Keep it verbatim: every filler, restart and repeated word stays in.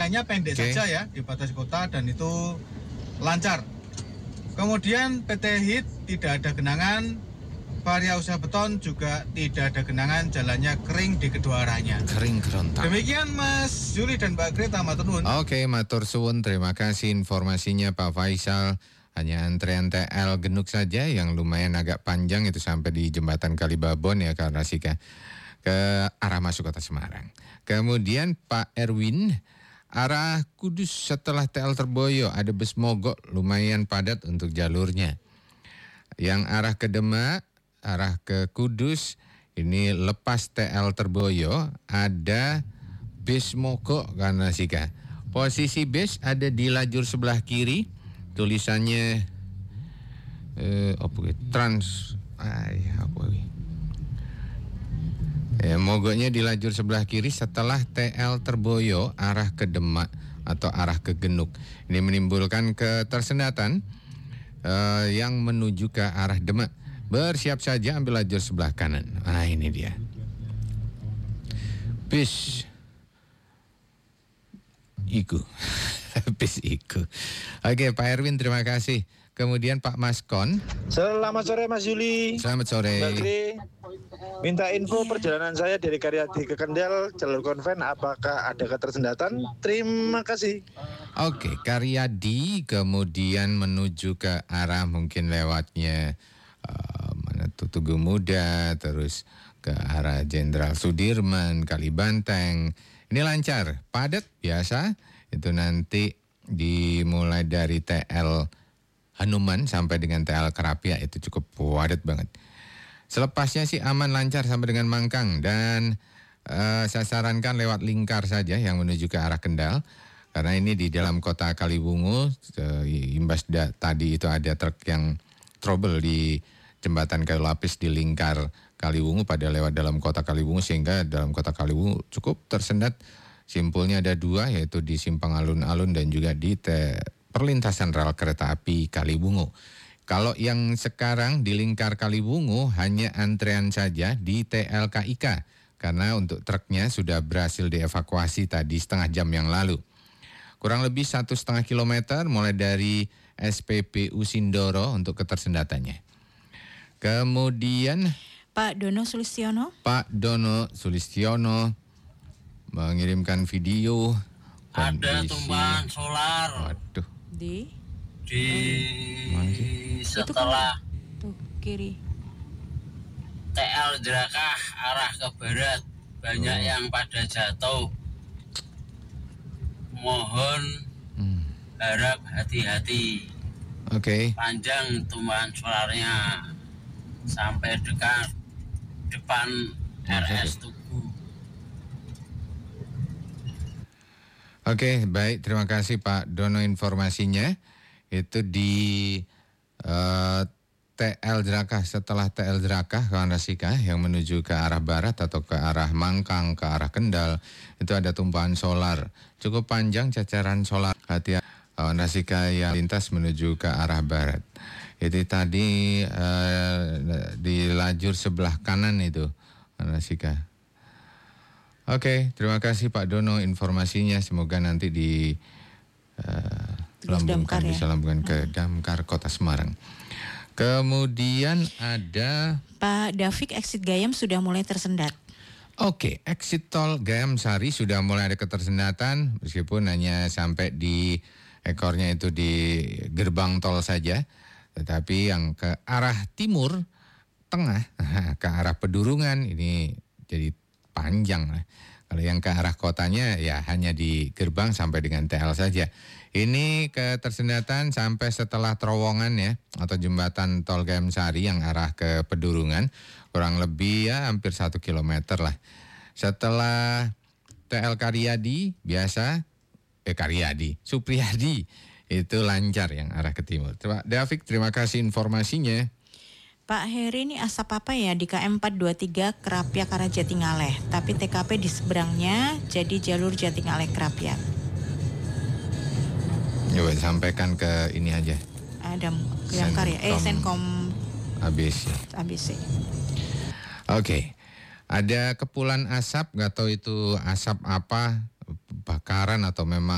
hanya pendek okay. saja ya di batas kota dan itu lancar. Kemudian P T HIT tidak ada genangan, Varia Usaha Beton juga tidak ada genangan, jalannya kering di kedua arahnya. Kering kerontang. Demikian Mas Juli dan Mbak Greta, matur nuwun. Oke, matur suwun, terima kasih informasinya Pak Faisal. Hanya antrean T L Genuk saja yang lumayan agak panjang itu sampai di jembatan Kalibabon ya Kak Rasika, ke arah masuk kota Semarang. Kemudian Pak Erwin, arah Kudus setelah T L Terboyo ada bus mogok lumayan padat untuk jalurnya. Yang arah ke Demak, arah ke Kudus ini lepas T L Terboyo ada bis mogok karena Sika. Posisi bis ada di lajur sebelah kiri, tulisannya eh, apa trans ay, apa ini? Ya, mogoknya di lajur sebelah kiri setelah T L Terboyo arah ke Demak atau arah ke Genuk. Ini menimbulkan ketersendatan uh, yang menuju ke arah Demak. Bersiap saja ambil lajur sebelah kanan. Nah ini dia. Bis Iku. Bis Iku. Oke Pak Erwin, terima kasih. Kemudian Pak Maskon. Selamat sore Mas Yuli. Selamat sore. Mbak Gri, minta info perjalanan saya dari Karyadi ke Kendal, jalur konven, apakah ada ketersendatan? Terima kasih. Oke, Karyadi kemudian menuju ke arah mungkin lewatnya uh, mana tuh Tugu Muda, terus ke arah Jenderal Sudirman, Kalibanteng. Ini lancar, padat biasa. Itu nanti dimulai dari T L Hanuman sampai dengan T L Kerapia itu cukup padat banget. Selepasnya sih aman lancar sampai dengan Mangkang dan uh, saya sarankan lewat Lingkar saja yang menuju ke arah Kendal karena ini di dalam kota Kaliwungu. Uh, imbas da, tadi itu ada truk yang trouble di jembatan kayu lapis di Lingkar Kaliwungu pada lewat dalam kota Kaliwungu sehingga dalam kota Kaliwungu cukup tersendat. Simpulnya ada dua yaitu di Simpang Alun-Alun dan juga di te, perlintasan rel kereta api Kaliwungu. Kalau yang sekarang di Lingkar Kaliwungu hanya antrean saja di T L K I K karena untuk truknya sudah berhasil dievakuasi tadi setengah jam yang lalu. Kurang lebih satu setengah kilometer mulai dari S P B U Sindoro untuk ketersendatannya. Kemudian Pak Dono Sulistiono. Pak Dono Sulistiono mengirimkan video kondisi. Ada tumpahan solar. Waduh. Di di setelah tuh kiri T L Jerakah arah ke barat banyak oh. yang pada jatuh. Mohon hmm. harap hati-hati. Oke. Okay. Panjang tumpahan solarnya sampai dekat depan R S Tugu. Oke, baik. Terima kasih Pak Dono informasinya. Itu di uh, T L Jerakah, setelah T L Jerakah, kawan Rasika, yang menuju ke arah barat atau ke arah Mangkang, ke arah Kendal, itu ada tumpahan solar. Cukup panjang cacaran solar. Hati-hati kawan Rasika yang lintas menuju ke arah barat. Itu tadi uh, di lajur sebelah kanan itu, kawan Rasika. Oke, terima kasih Pak Dono informasinya. Semoga nanti di uh, lambungkan, ya? bisa lambungkan ke Damkar Kota Semarang. Kemudian ada Pak Davik, exit Gayam sudah mulai tersendat. Oke, exit tol Gayam Sari sudah mulai ada ketersendatan meskipun hanya sampai di ekornya itu di gerbang tol saja. Tetapi yang ke arah timur tengah ke arah Pedurungan ini jadi panjang lah. Kalau yang ke arah kotanya ya hanya di gerbang sampai dengan T L saja. Ini ketersendatan sampai setelah terowongan ya atau jembatan tol Gayam Sari yang arah ke Pedurungan kurang lebih ya hampir satu kilometer lah. Setelah T L Karyadi biasa eh Karyadi Supriyadi itu lancar yang arah ke timur. Pak Davik, terima kasih informasinya. Pak Heri, ini asap apa ya di K M empat dua tiga Kerapia Karang Jatingaleh, tapi T K P di seberangnya jadi jalur Jatingaleh Kerapia. Coba sampaikan ke ini aja. Ada yang karya, eh Senkom A B C. A B C. Oke, ada kepulan asap, nggak tahu itu asap apa, bakaran atau memang